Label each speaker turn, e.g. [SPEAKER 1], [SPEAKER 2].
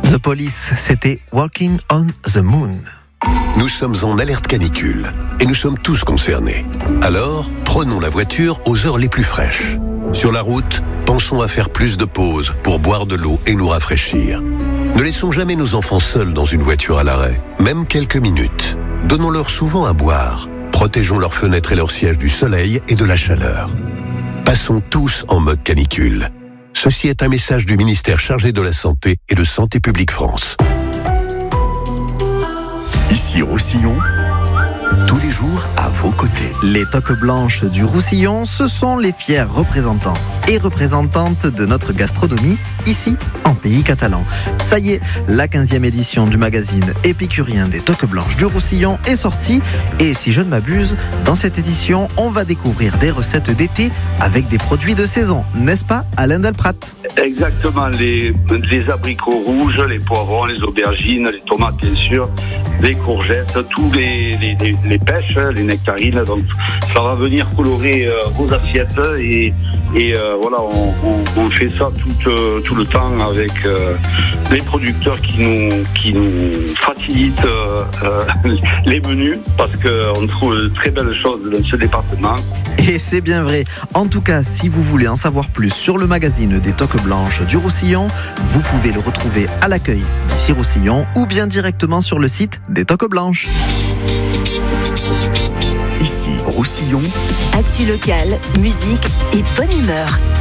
[SPEAKER 1] The Police, c'était Walking on the Moon.
[SPEAKER 2] Nous sommes en alerte canicule et nous sommes tous concernés. Alors, prenons la voiture aux heures les plus fraîches. Sur la route, pensons à faire plus de pauses pour boire de l'eau et nous rafraîchir. Ne laissons jamais nos enfants seuls dans une voiture à l'arrêt, même quelques minutes. Donnons-leur souvent à boire. Protégeons leurs fenêtres et leurs sièges du soleil et de la chaleur. Passons tous en mode canicule. Ceci est un message du ministère chargé de la Santé et de Santé publique France.
[SPEAKER 3] Ici Roussillon, tous les jours à vos côtés.
[SPEAKER 1] Les toques blanches du Roussillon, ce sont les fiers représentants et représentantes de notre gastronomie, ici, en pays catalan. Ça y est, la 15e édition du magazine épicurien des toques blanches du Roussillon est sortie. Et si je ne m'abuse, dans cette édition, on va découvrir des recettes d'été avec des produits de saison. N'est-ce pas, Alain Delprat?
[SPEAKER 4] Exactement, les abricots rouges, les poivrons, les aubergines, les tomates bien sûr, les courgettes, tous les pêches, les nectarines. Donc ça va venir colorer vos assiettes et voilà, on fait ça tout le temps avec les producteurs qui nous facilitent les menus parce qu'on trouve de très belles choses dans ce département.
[SPEAKER 1] Et c'est bien vrai. En tout cas, si vous voulez en savoir plus sur le magazine des toques blanches du Roussillon, vous pouvez le retrouver à l'accueil d'ici Roussillon ou bien directement sur le site des toques blanches.
[SPEAKER 3] Ici Roussillon,
[SPEAKER 5] actu locale, musique et bonne humeur.